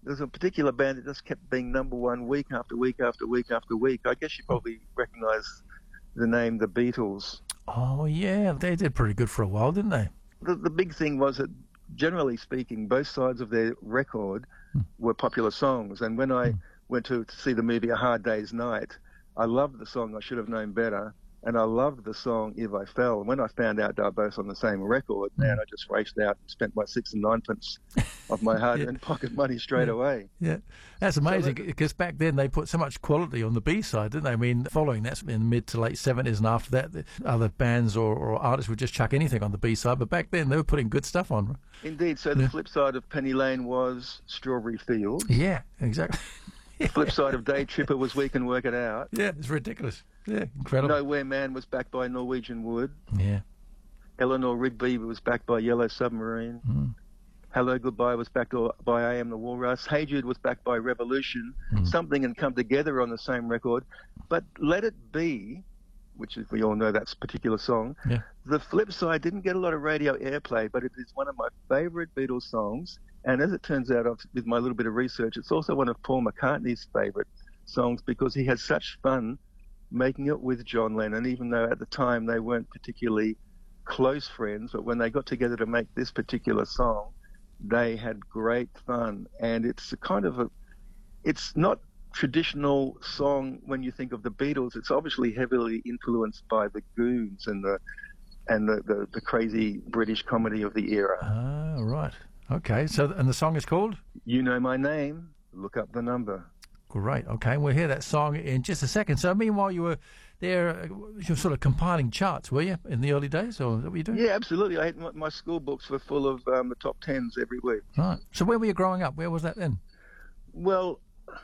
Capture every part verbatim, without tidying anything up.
there's a particular band that just kept being number one week after week after week after week. I guess you probably recognise the name The Beatles. Oh, yeah, they did pretty good for a while, didn't they? The, the big thing was that, generally speaking, both sides of their record mm. were popular songs. And when I mm. went to, to see the movie A Hard Day's Night, I loved the song I Should Have Known Better, and I loved the song If I Fell. And when I found out they were both on the same record, mm. man, I just raced out and spent my six and ninepence of my hard-earned yeah. pocket money straight yeah. away. Yeah, that's amazing, because so back then they put so much quality on the B-side, didn't they? I mean, following that in the mid to late seventies, and after that, the other bands or, or artists would just chuck anything on the B-side, but back then they were putting good stuff on. Indeed, so the yeah. flip side of Penny Lane was Strawberry Fields. Yeah, exactly. The flip side of Day Tripper was We Can Work It Out. Yeah, it's ridiculous. Yeah, incredible. Nowhere Man was backed by Norwegian Wood. Yeah. Eleanor Rigby was backed by Yellow Submarine. Mm. Hello Goodbye was backed by I Am the Walrus. Hey Jude was backed by Revolution. Mm. Something and Come Together on the same record. But Let It Be, which is, we all know that's a particular song, yeah. the flip side didn't get a lot of radio airplay, but it is one of my favourite Beatles songs. And as it turns out, with my little bit of research, it's also one of Paul McCartney's favourite songs, because he had such fun making it with John Lennon, even though at the time they weren't particularly close friends. But when they got together to make this particular song, they had great fun. And it's a kind of a, it's not traditional song when you think of the Beatles. It's obviously heavily influenced by the Goons and the and the, the, the crazy British comedy of the era. Ah, right. Okay, so, and the song is called? You Know My Name, Look Up the Number. Great, okay, we'll hear that song in just a second. So meanwhile you were there, you were sort of compiling charts, were you, in the early days, or is that what you doing? Yeah, absolutely. I had my, my school books were full of um, the top tens every week. Right. So where were you growing up? Where was that then? Well,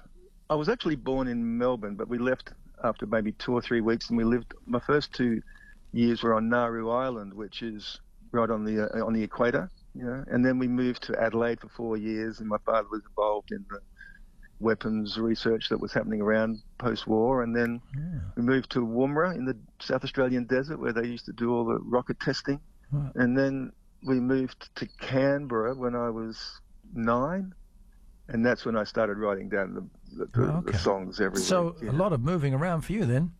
I was actually born in Melbourne, but we left after maybe two or three weeks, and we lived, my first two years were on Nauru Island, which is right on the uh, on the equator. Yeah, and then we moved to Adelaide for four years, and my father was involved in the weapons research that was happening around post-war. And then yeah. we moved to Woomera in the South Australian desert, where they used to do all the rocket testing. Right. And then we moved to Canberra when I was nine, and that's when I started writing down the, the, oh, okay. the songs every so week. So yeah. a lot of moving around for you then.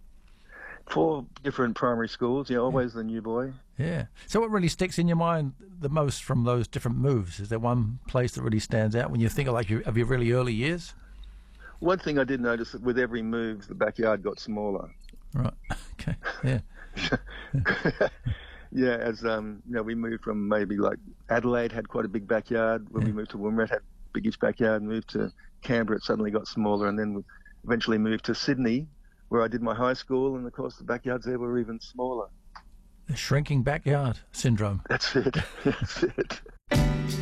Four different primary schools, yeah, always yeah. the new boy. Yeah. So what really sticks in your mind the most from those different moves? Is there one place that really stands out when you think of, like, your, of your really early years? One thing I did notice, that with every move, the backyard got smaller. Right. Okay. Yeah. yeah, as um, you know, we moved from maybe like Adelaide had quite a big backyard. When yeah. we moved to Woomera, it had biggest backyard. Moved to Canberra, it suddenly got smaller, and then we eventually moved to Sydney, where I did my high school, and of course the backyards there were even smaller. The shrinking backyard syndrome. That's it. That's it.